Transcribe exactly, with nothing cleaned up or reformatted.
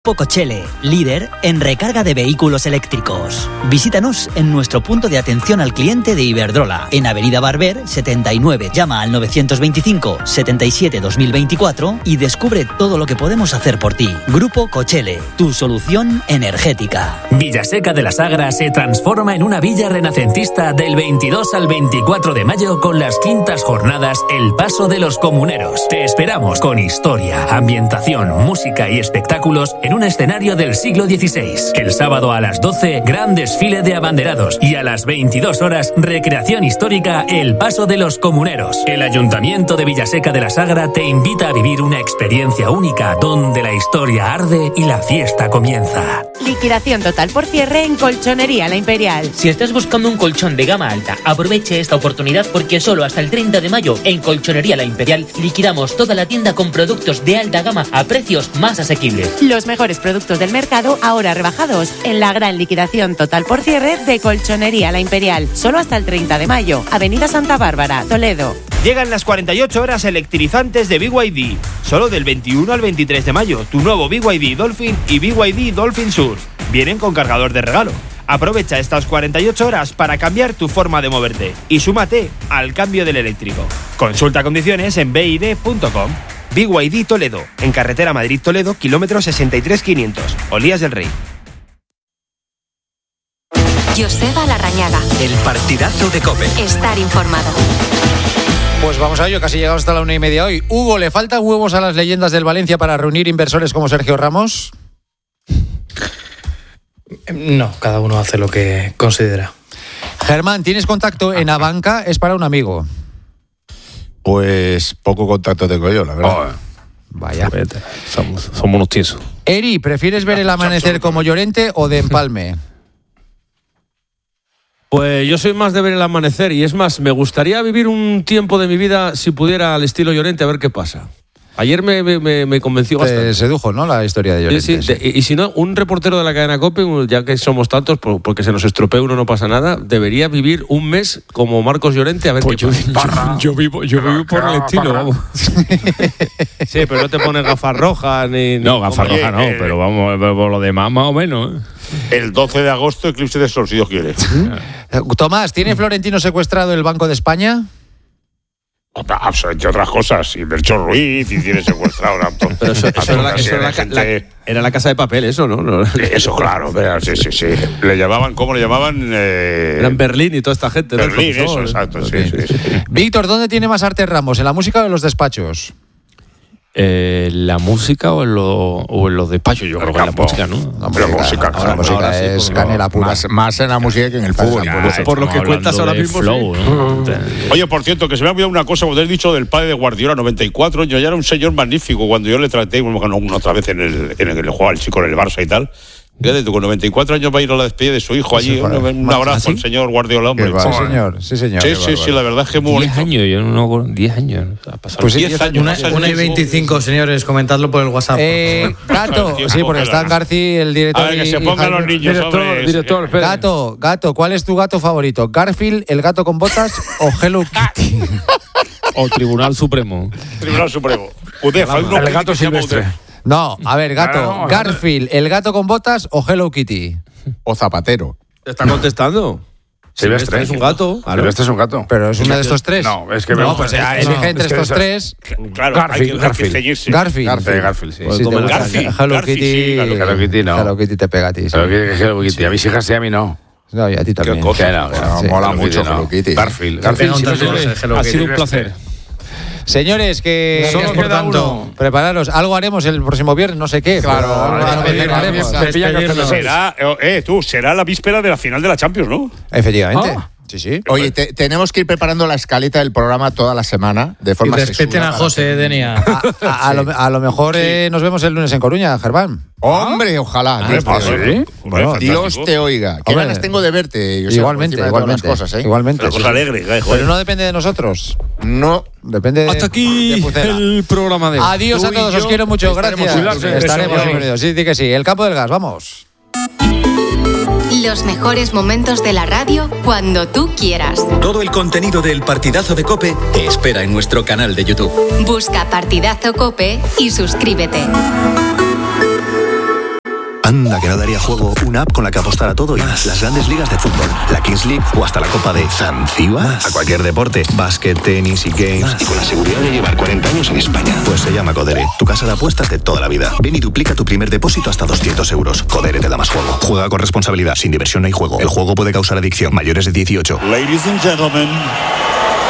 Cochele, líder en recarga de vehículos eléctricos. Visítanos en nuestro punto de atención al cliente de Iberdrola, en Avenida Barber setenta y nueve. Llama al novecientos veinticinco, setenta y siete, dos mil veinticuatro y descubre todo lo que podemos hacer por ti. Grupo Cochele, tu solución energética. Villaseca de la Sagra se transforma en una villa renacentista del veintidós al veinticuatro de mayo con las quintas jornadas El Paso de los Comuneros. Te esperamos con historia, ambientación, música y espectáculos en un escenario del siglo dieciséis. El sábado a las doce, gran desfile de abanderados y a las veintidós horas, recreación histórica El Paso de los Comuneros. El Ayuntamiento de Villaseca de la Sagra te invita a vivir una experiencia única donde la historia arde y la fiesta comienza. Liquidación total por cierre en Colchonería La Imperial. Si estás buscando un colchón de gama alta, aproveche esta oportunidad porque solo hasta el treinta de mayo en Colchonería La Imperial liquidamos toda la tienda con productos de alta gama a precios más asequibles. Los mejores productos del mercado ahora rebajados en la gran liquidación total por cierre de Colchonería La Imperial. Solo hasta el treinta de mayo. Avenida Santa Bárbara, Toledo. Llegan las cuarenta y ocho horas electrizantes de B Y D. Solo del veintiuno al veintitrés de mayo. Tu nuevo B Y D Dolphin y B Y D Dolphin Surf. Vienen con cargador de regalo. Aprovecha estas cuarenta y ocho horas para cambiar tu forma de moverte y súmate al cambio del eléctrico. Consulta condiciones en b i d punto com. B Y D Toledo, en carretera Madrid-Toledo, kilómetro sesenta y tres quinientos, Olías del Rey. Joseba Larrañaga. El partidazo de COPE. Estar informado. Pues vamos a ello, casi llegamos hasta la una y media hoy. Hugo, ¿le faltan huevos a las leyendas del Valencia para reunir inversores como Sergio Ramos? No, cada uno hace lo que considera. Germán, ¿tienes contacto en Abanca? Es para un amigo. Pues poco contacto tengo yo, la verdad. Oh, vaya. Somos, somos unos tiesos. Eri, ¿prefieres ver el amanecer como Llorente o de Empalme? Pues yo soy más de ver el amanecer y es más, me gustaría vivir un tiempo de mi vida si pudiera al estilo Llorente a ver qué pasa. Ayer me, me, me convenció bastante. Te sedujo, ¿no? La historia de Llorente. Sí, sí. Sí. Y, y si no, un reportero de la cadena COPE, ya que somos tantos, porque se nos estropea uno no pasa nada, debería vivir un mes como Marcos Llorente a ver pues qué yo, pasa. Yo, yo vivo, yo vivo por el estilo, vamos. Sí, pero no te pones gafas rojas ni... No, gafas rojas no, eh, pero vamos, por lo demás más o menos. ¿eh? El doce de agosto, eclipse de sol, si Dios quiere. Tomás, ¿tiene Florentino secuestrado el Banco de España? Entre otras cosas, y Melchor Ruiz, y tiene secuestrado a todos. Pero eso, eso, era, la, eso era, la, gente... la, era la casa de papel, eso, ¿no? Eso, claro, sí, sí, sí. Le llamaban, ¿cómo le llamaban? Eh... Eran Berlín y toda esta gente. Berlín, ¿no? Eso, exacto, sí, sí, sí, sí. Víctor, ¿dónde tiene más arte Ramos? ¿En la música o en los despachos? Eh, ¿La música o en, lo, o en los despachos? Yo creo que en la música, ¿no? La música, la música, ahora, la música ahora es sí, canela pura. Más, más en la música que en el fútbol. Ya, por, por lo que cuentas ahora mismo. Flow, sí. ¿no? Oye, por cierto, que se me ha olvidado una cosa, cuando has dicho del padre de Guardiola, noventa y cuatro años, ya era un señor magnífico. Cuando yo le traté, bueno, una otra vez en el, en el que le jugaba el chico en el Barça y tal. Fíjate tú, con noventa y cuatro años va a ir a la despedida de su hijo allí. Un, un abrazo al señor Guardiola, hombre. Sí, señor. Sí, señor. Sí, sí, sí, la verdad es que muy bonito. diez años, yo no diez años. Pues diez años. Una, una y veinticinco, señores, comentadlo por el WhatsApp. Eh, Gato, sí, porque está Garci, el director. A ver, que se pongan los niños, director, hombre. Director, Gato, Gato, ¿cuál es tu gato favorito? ¿Garfield, el gato con botas o Hello Kitty? O Tribunal Supremo. Tribunal Supremo. Udef, el gato silvestre. No, a ver, Gato, no, no, Garfield, ¿el gato con botas o Hello Kitty? O Zapatero. ¿Te está contestando? Silvestre es un gato. Silvestre es un gato. Pero es uno de estos tres. No, es que no, pues ya elige entre estos tres. Claro, Garfield, Garfield. Garfield. Garfield, Garfield, sí. Si Garfield, Hello Kitty, Hello Kitty no. Hello Kitty te pega a ti. Hello Kitty, Hello Kitty. A mis hijas sí, a mí no. No, y a ti también. Mola mucho Hello Kitty. Garfield. Garfield. Ha sido un placer. Señores, que solo por queda tanto, uno. prepararos. Algo haremos el próximo viernes, no sé qué. Claro, pero haremos. Será, eh, tú, será la víspera de la final de la Champions, ¿no? Efectivamente. Ah. Sí, sí. Oye, te, tenemos que ir preparando la escaleta del programa toda la semana de forma y respeten a José, Denia. A, a, a, lo, a lo mejor sí. eh, nos vemos el lunes en Coruña, Germán. Hombre, ojalá. Ah, Dios, te, ¿sí? bueno, Dios te oiga. Qué ganas tengo de verte. Yo igualmente, sé, igualmente. Cosas, ¿eh? Igualmente. Una cosa alegre, eh, Pero no depende de nosotros. No. Depende de. Hasta aquí de el programa de hoy. Adiós a todos, os quiero mucho. Gracias. Estaremos bienvenidos. Sí, sí que sí. El campo del gas, vamos. Los mejores momentos de la radio cuando tú quieras. Todo el contenido del Partidazo de COPE te espera en nuestro canal de YouTube. Busca Partidazo COPE y suscríbete. Anda, que no daría juego una app con la que apostar a todo y más. Las grandes ligas de fútbol, la Kings League o hasta la Copa de Zanzíbar. A cualquier deporte, básquet, tenis y games. Más. Y con la seguridad de llevar cuarenta años en España. Pues se llama Codere, tu casa de apuestas de toda la vida. Ven y duplica tu primer depósito hasta doscientos euros. Codere te da más juego. Juega con responsabilidad. Sin diversión no hay juego. El juego puede causar adicción. Mayores de dieciocho. Ladies and gentlemen,